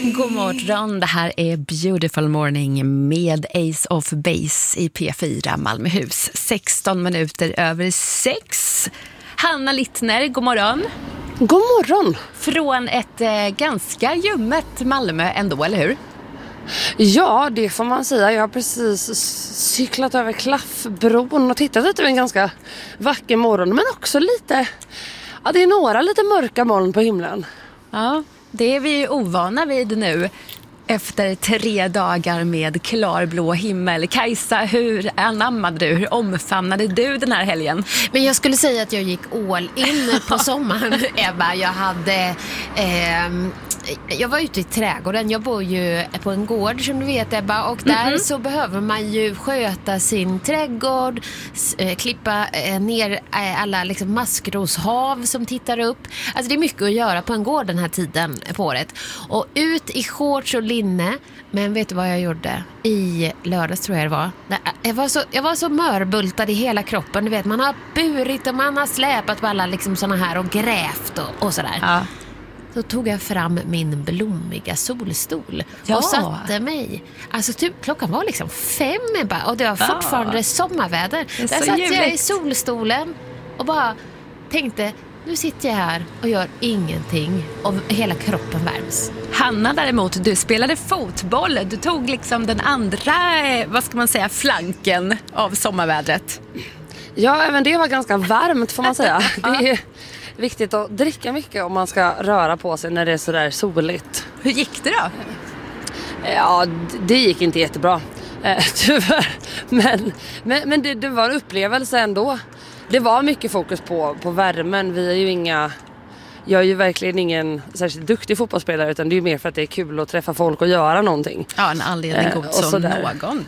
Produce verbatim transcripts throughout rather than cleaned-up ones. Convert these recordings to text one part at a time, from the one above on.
God morgon, det här är Beautiful Morning med Ace of Base i P fyra Malmöhus. sexton minuter över sex. Hanna Littner, god morgon. God morgon. Från ett eh, ganska ljummet Malmö ändå, eller hur? Ja, det får man säga. Jag har precis cyklat över Klaffbron och tittat ut över en ganska vacker morgon. Men också lite, ja, det är några lite mörka moln på himlen. Ja, det är vi ju ovana vid nu. Efter tre dagar med klarblå himmel. Kajsa, hur anammade du? Hur omfamnade du den här helgen? Men jag skulle säga att jag gick all in på sommaren, Ebba. Jag hade... Eh, jag var ute i trädgården. Jag bor ju på en gård, som du vet, Ebba. Och där mm-hmm. så behöver man ju sköta sin trädgård, eh, klippa eh, ner eh, alla liksom, maskroshav som tittar upp. Alltså det är mycket att göra på en gård den här tiden på året. Och ut i shorts och linne. Men vet du vad jag gjorde? I lördags tror jag det var. Jag var så, jag var så mörbultad i hela kroppen. Du vet, man har burit och man har släpat på alla liksom, såna här och grävt och, och sådär. Ja. Då tog jag fram min blommiga solstol ja. och satte mig. Alltså typ, klockan var liksom fem bara, och det var fortfarande ja. sommarväder. Där satt ljuvligt. Jag i solstolen och bara tänkte, nu sitter jag här och gör ingenting och hela kroppen värms. Hanna däremot, du spelade fotboll. Du tog liksom den andra, vad ska man säga, flanken av sommarvädret. Ja, även det var ganska varmt får man säga. Det är viktigt att dricka mycket om man ska röra på sig när det är så där soligt. Hur gick det då? Ja, det gick inte jättebra. Eh, tyvärr. Men, men, men det, det var en upplevelse ändå. Det var mycket fokus på, på värmen. Vi är ju inga... Jag är ju verkligen ingen särskilt duktig fotbollsspelare, utan det är ju mer för att det är kul att träffa folk och göra någonting. Ja, en anledning god eh, som någon.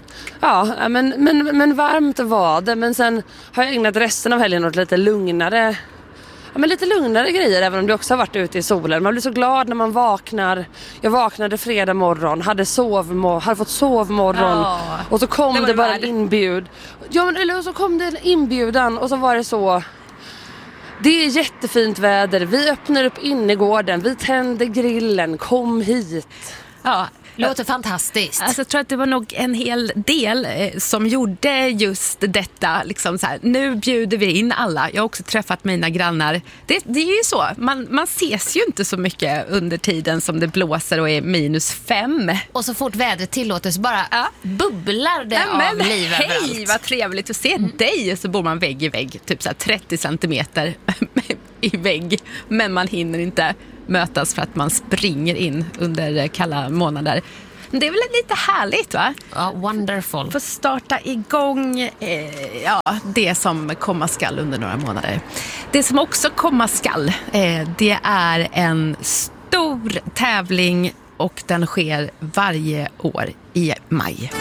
Ja, men, men, men varmt var det. Men sen har jag ägnat resten av helgen åt lite lugnare... Ja, men lite lugnare grejer, även om det också har varit ute i solen. Man blir så glad när man vaknar. Jag vaknade fredag morgon, hade, sovmor- hade fått sovmorgon. Oh, och så kom det, det bara en inbjud. Ja, men eller så kom det en inbjudan och så var det så... Det är jättefint väder. Vi öppnar upp innergården. Vi tänder grillen. Kom hit. Ja. Låter fantastiskt. Alltså, jag tror att det var nog en hel del eh, som gjorde just detta. Liksom så här, nu bjuder vi in alla. Jag har också träffat mina grannar. Det, det är ju så. Man, man ses ju inte så mycket under tiden som det blåser och är minus fem. Och så fort vädret tillåter så bara ja. bubblar det ja, av liv överallt. Hej, vad trevligt att se mm. dig. Så bor man vägg i vägg. Typ så här trettio centimeter i vägg. Men man hinner inte mötas för att man springer in under kalla månader. Det är väl lite härligt, va? Ja, wonderful. Få starta igång eh, ja, det som komma skall under några månader. Det som också komma skall, eh, det är en stor tävling och den sker varje år i maj.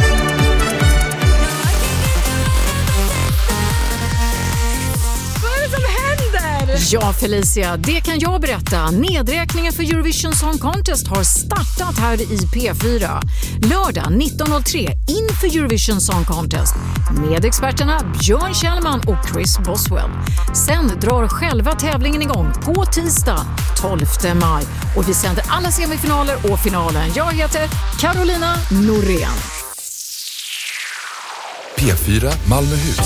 Ja, Felicia, det kan jag berätta. Nedräkningen för Eurovision Song Contest har startat här i P fyra. Lördag nitton noll tre inför Eurovision Song Contest med experterna Björn Kjellman och Chris Boswell. Sen drar själva tävlingen igång på tisdag tolfte maj. Och vi sänder alla semifinaler och finalen. Jag heter Carolina Norén. P fyra Malmöhus.